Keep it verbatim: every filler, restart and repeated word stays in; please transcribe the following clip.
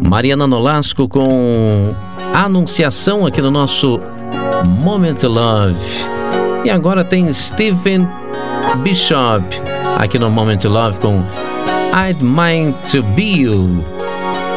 Mariana Nolasco com Anunciação aqui no nosso Moment Love. E agora tem Stephen Bishop aqui no Moment Love com I'd Mind to Be You.